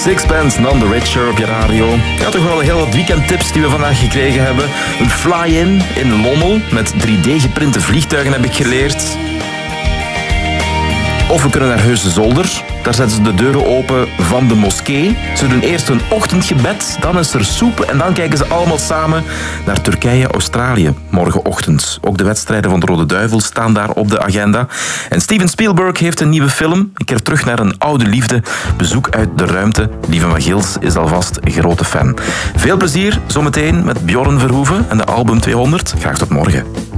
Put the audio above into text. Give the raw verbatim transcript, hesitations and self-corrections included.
Sixpence None the Richer op je radio. Ja, toch wel heel wat weekendtips die we vandaag gekregen hebben. Een fly-in in Lommel met drie D geprinte vliegtuigen heb ik geleerd. Of we kunnen naar Heusden-Zolder. Daar zetten ze de deuren open van de moskee. Ze doen eerst een ochtendgebed, dan is er soep en dan kijken ze allemaal samen naar Turkije-Australië morgenochtend. Ook de wedstrijden van de Rode Duivels staan daar op de agenda. En Steven Spielberg heeft een nieuwe film. Een keer terug naar een oude liefde. Bezoek uit de ruimte. Lieve Magiels is alvast een grote fan. Veel plezier zometeen met Bjorn Verhoeven en de album tweehonderd. Graag tot morgen.